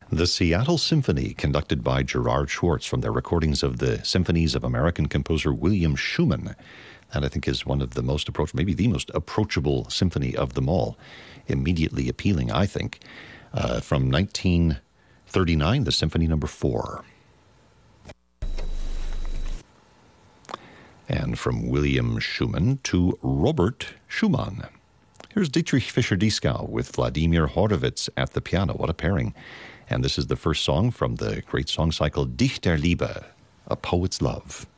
The Seattle Symphony, conducted by Gerard Schwartz from their recordings of the symphonies of American composer William Schumann. That, I think, is one of the most approachable, maybe the most approachable symphony of them all. Immediately appealing, I think. From 1939, the Symphony No. 4. And from William Schumann to Robert Schumann. Here's Dietrich Fischer-Dieskau with Vladimir Horowitz at the piano. What a pairing. And this is the first song from the great song cycle Dichterliebe, A Poet's Love.